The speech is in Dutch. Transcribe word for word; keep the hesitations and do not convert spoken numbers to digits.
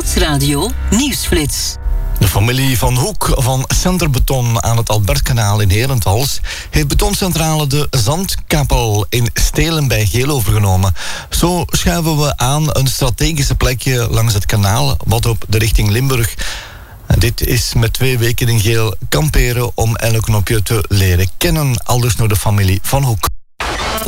Stadsradio Nieuwsflits. De familie Van Hoek van Centerbeton aan het Albertkanaal in Herentals heeft betoncentrale de Zandkapel in Stelen bij Geel overgenomen. Zo schuiven we aan een strategische plekje langs het kanaal, wat op de richting Limburg. Dit is met twee weken in Geel kamperen om elk knopje te leren kennen, aldus door de familie Van Hoek.